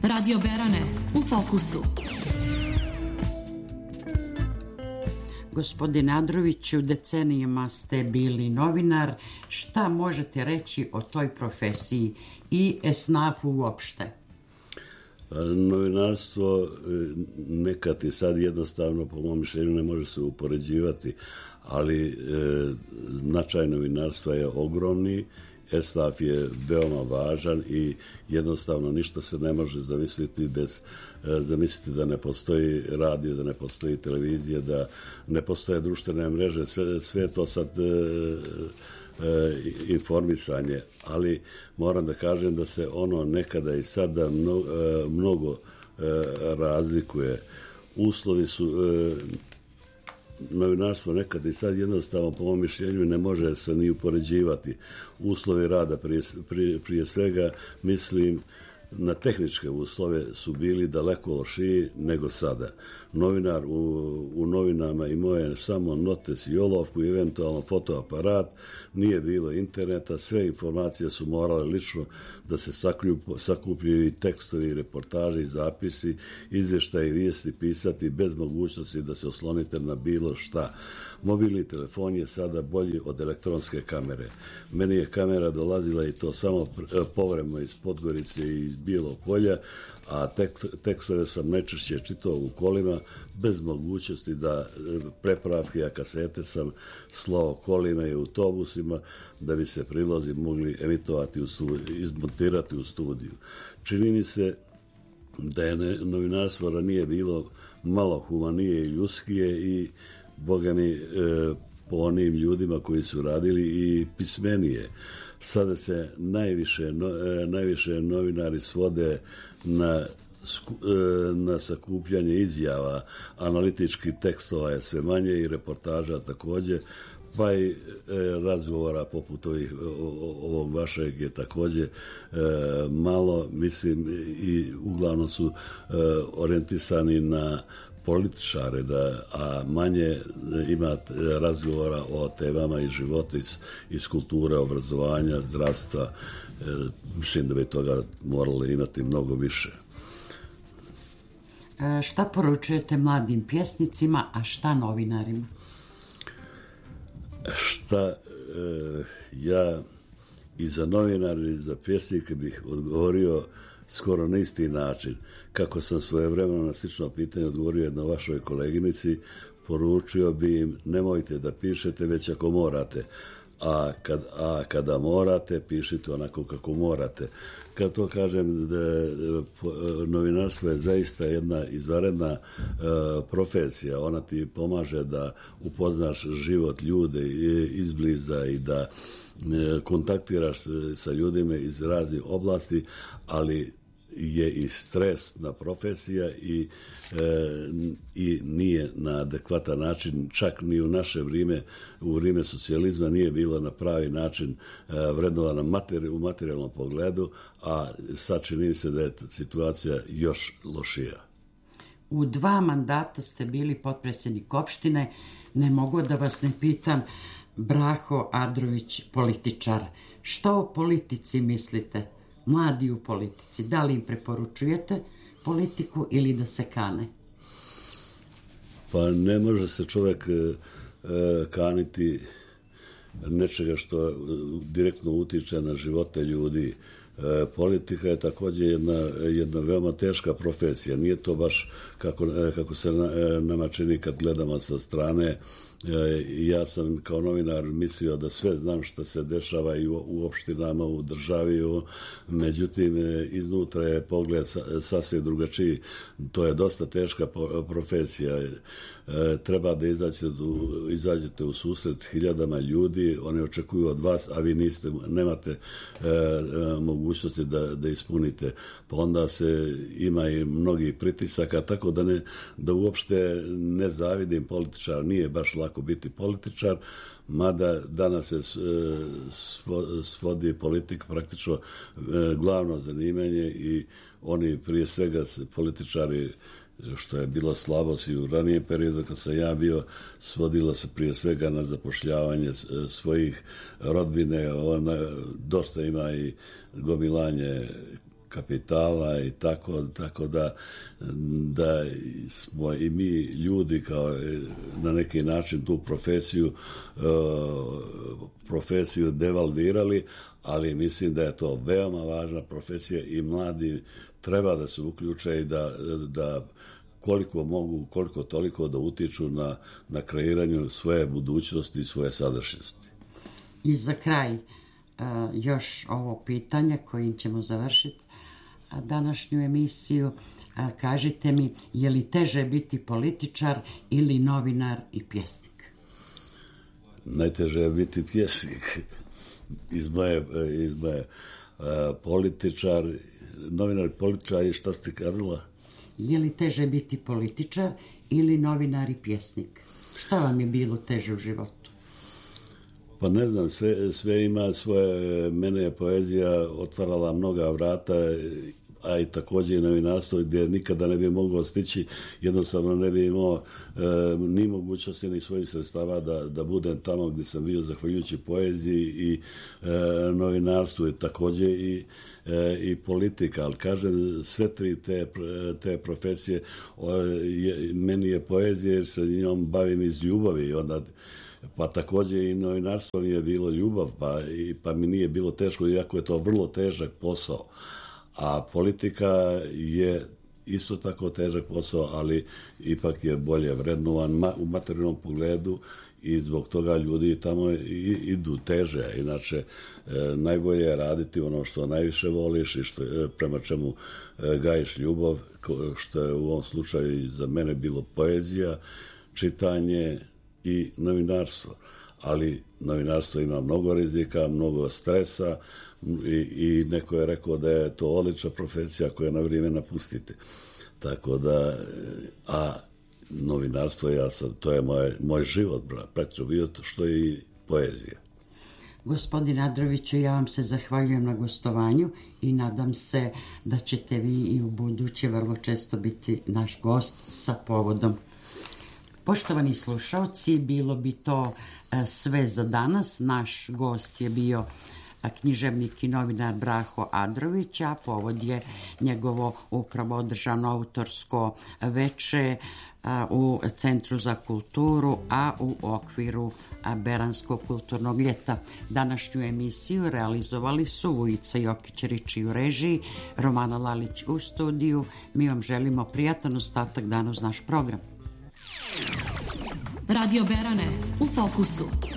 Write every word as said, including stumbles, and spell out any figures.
Radio Berane, u fokusu. Gospodine Androviću, decenijama ste bili novinar. Šta možete reći o toj profesiji i esnafu uopšte? Novinarstvo nekad i sad jednostavno, po mom mišljenju, ne može se upoređivati, ali e, značaj novinarstva je ogromni. Esnaf je veoma važan i jednostavno ništa se ne može zamisliti bez, zamisliti da ne postoji radio, da ne postoji televizija, da ne postoje društvene mreže, sve, sve to sad e, e, informisanje, ali moram da kažem da se ono nekada i sada mnogo, mnogo e, razlikuje. Uslovi su... E, novinarstvo nekad i sad jednostavno, po mom mišljenju, ne može se ni upoređivati. Uslovi rada prije, prije, prije svega, mislim, na tehničke uslove su bili daleko lošiji nego sada. Novinar u, u novinama imao je samo notes i olovku i eventualno fotoaparat, nije bilo interneta, sve informacije su morale lično da se sakupljaju i tekstovi, reportaže i zapisi, izvještaji i vijesti pisati bez mogućnosti da se oslonite na bilo šta. Mobilni telefon je sada bolji od elektronske kamere. Meni je kamera dolazila i to samo povremeno iz Podgorice i iz Bijelog Polja, a tek, tekstove sam najčešće čitao u kolima bez mogućnosti da prepravke, a kasete sam slao kolima i autobusima da bi se prilozi mogli emitovati, u studiju, izmontirati u studiju. Čini mi se da je novinarstvo ranije bilo malo humanije i ljudskije i Boga mi, e, po onim ljudima koji su radili i pismenije. Sada se najviše, no, e, najviše novinari svode na, sku, e, na sakupljanje izjava, analitičkih tekstova je sve manje i reportaža također, pa i e, razgovora poput ovih, o, ovog vašeg je također e, malo, mislim, i uglavnom su e, orijentisani na političare, da, a manje ima razgovora o temama iz života, iz, iz kulture, obrazovanja, zdravstva. E, mislim da bi toga morali imati mnogo više. E, šta poručujete mladim pjesnicima, a šta novinarima? Šta e, ja i za novinare i za pjesnike bih odgovorio skoro na isti način. Kako sam svojevremeno na slično pitanje odgovorio jednoj vašoj koleginici, poručio bi im nemojte da pišete već ako morate, a, kad, a kada morate, pišite onako kako morate. Kad to kažem, da novinarstvo je zaista jedna izvanredna e, profesija, ona ti pomaže da upoznaš život ljude izbliza i da e, kontaktiraš sa ljudima iz raznih oblasti, ali je i stresna profesija i, e, i nije na adekvatan način, čak ni u naše vrijeme, u vrijeme socijalizma nije bilo na pravi način e, vrednovana materi, u materijalnom pogledu, a sad čini se da je situacija još lošija. U dva mandata ste bili potpredsjednik opštine, ne mogu da vas ne pitam, Braho Andrović, političar, šta o politici mislite? Mladi u politici, da li im preporučujete politiku ili da se kane? Pa ne može se čovjek e, kaniti nečega što direktno utiče na živote ljudi. E, politika je također jedna, jedna veoma teška profesija. Nije to baš kako, kako se nama čini kad gledamo sa strane. Ja sam kao novinar mislio da sve znam što se dešava i u, u opštinama, u državi, u, međutim iznutra je pogled sasvim drugačiji. To je dosta teška profesija. Treba da izađete, izađete u susret hiljadama ljudi, oni očekuju od vas, a vi niste, nemate e, mogućnosti da, da ispunite. Pa onda se ima i mnogi pritisaka, tako da, ne, da uopšte ne zavidim političar, nije baš lako biti političar, mada danas se svodi politika praktično glavno zanimanje i oni prije svega političari, što je bilo slabost i u ranijem periodu kad sam ja bio, svodilo se prije svega na zapošljavanje svojih rodbine, ona dosta ima i gomilanje kapitala i tako, tako da, da smo i mi ljudi kao na neki način tu profesiju profesiju devalvirali, ali mislim da je to veoma važna profesija i mladi treba da se uključe i da, da koliko mogu, koliko toliko da utiču na, na kreiranju svoje budućnosti i svoje sadašnjosti. I za kraj uh, još ovo pitanje kojim ćemo završiti današnju emisiju. Uh, kažite mi, je li teže biti političar ili novinar i pjesnik? Najteže je biti pjesnik. Iz moje, iz moje uh, političar, novinar i političar i šta ste kazala? Je li teže biti političar ili novinar i pjesnik? Šta vam je bilo teže u životu? Pa ne znam, sve, sve ima svoje, mene je poezija otvarala mnoga vrata, a i također i novinarstvo gdje nikada ne bi mogao stići, jednostavno ne bi imao e, ni mogućnosti ni svojih sredstava da, da budem tamo gdje sam bio zahvaljujući poeziji i e, novinarstvu i također i, e, i politika, ali kažem sve tri te, te profesije o, je, meni je poezija jer se njom bavim iz ljubavi i onda pa također i novinarstvo mi je bilo ljubav, pa, i, pa mi nije bilo teško, iako je to vrlo težak posao. A politika je isto tako težak posao, ali ipak je bolje vrednovan ma, u materijalnom pogledu i zbog toga ljudi tamo i, idu teže. Inače, e, najbolje je raditi ono što najviše voliš i što, e, prema čemu e, gajiš ljubav, što je u ovom slučaju za mene bilo poezija, čitanje i novinarstvo. Ali novinarstvo ima mnogo rizika, mnogo stresa, I, i neko je rekao da je to odlična profesija koja na vrijeme napustite. Tako da, a novinarstvo, ja sam, to je moj, moj život, praktično bio to što je i poezija. Gospodin Adroviću, ja vam se zahvaljujem na gostovanju i nadam se da ćete vi i u buduće vrlo često biti naš gost sa povodom. Poštovani slušalci, bilo bi to sve za danas. Naš gost je bio književnik i novinar Braho Adrović, a povod je njegovo upravo održano autorsko veče u Centru za kulturu, a u okviru Beranskog kulturnog ljeta. Današnju emisiju realizovali su Vujica Jokić-Riči u režiji, Romana Lalić u studiju. Mi vam želimo prijatan ostatak dana uz naš program. Radio Berane, u fokusu.